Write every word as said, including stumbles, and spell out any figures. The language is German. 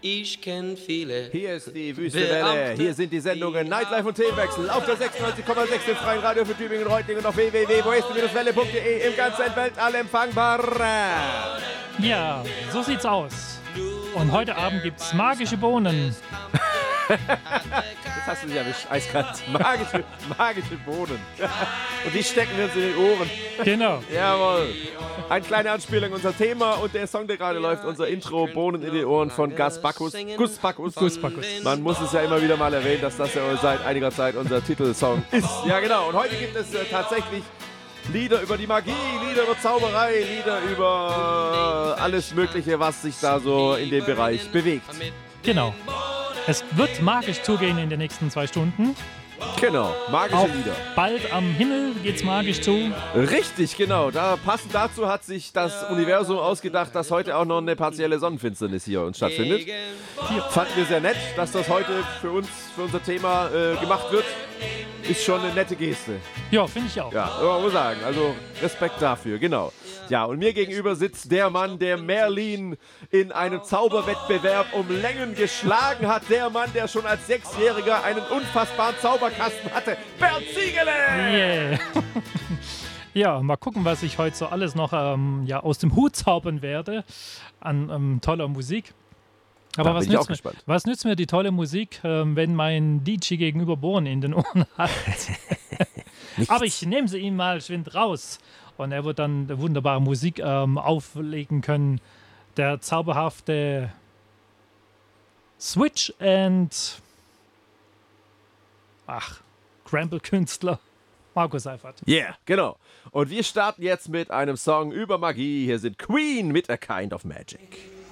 Ich kenn viele. Hier ist die Wüstewelle, hier sind die Sendungen Nightlife und Themenwechsel auf der sechsundneunzig Komma sechs im freien Radio für Tübingen, Reutlingen und auf w w w punkt weste welle punkt de im ganzen Weltall empfangbar. Ja, so sieht's aus. Und heute Abend gibt's magische Bohnen. Das hast du ja nicht eiskalt. Magische, magische Bohnen. Und die stecken wir uns in den Ohren. Genau. Jawohl. Eine kleine Anspielung, unser Thema und der Song, der gerade läuft, unser Intro, Bohnen in die Ohren von Gus Bacchus. Gus Bacchus. Gus Bacchus. Man muss es ja immer wieder mal erwähnen, dass das ja seit einiger Zeit unser Titelsong ist. Ja, genau. Und heute gibt es äh, tatsächlich Lieder über die Magie, Lieder über Zauberei, Lieder über alles Mögliche, was sich da so in dem Bereich bewegt. Genau. Es wird magisch zugehen in den nächsten zwei Stunden. Genau, magische Auch Lieder. bald am Himmel geht's magisch zu. Richtig, genau. Da passend dazu hat sich das Universum ausgedacht, dass heute auch noch eine partielle Sonnenfinsternis hier uns stattfindet. Fanden wir sehr nett, dass das heute für uns, für unser Thema äh, gemacht wird. Ist schon eine nette Geste. Ja, finde ich auch. Ja, man muss sagen. Also Respekt dafür, genau. Ja, und mir gegenüber sitzt der Mann, der Merlin in einem Zauberwettbewerb um Längen geschlagen hat. Der Mann, der schon als Sechsjähriger einen unfassbaren Zauberkasten hatte. Bernd Ziegele! Yeah. Ja, mal gucken, was ich heute so alles noch ähm, ja, aus dem Hut zaubern werde an ähm, toller Musik. Aber Da was bin ich auch nützt, mir, gespannt. was nützt mir die tolle Musik, ähm, wenn mein D J gegenüber Bohren in den Ohren hat? Aber ich nehme sie ihm mal schwind raus. Und er wird dann wunderbare Musik ähm, auflegen können. Der zauberhafte Switch and ach, Cramble-Künstler Markus Seifert. Yeah, genau. Und wir starten jetzt mit einem Song über Magie. Hier sind Queen mit A Kind of Magic.